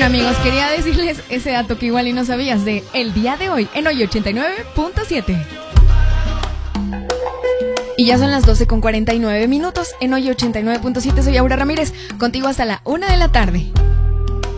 Bueno, amigos, quería decirles ese dato que igual y no sabías de el día de hoy en Hoy 89.7. Y ya son las 12:49 en Hoy 89.7. Soy Aura Ramírez, contigo hasta la 1 de la tarde.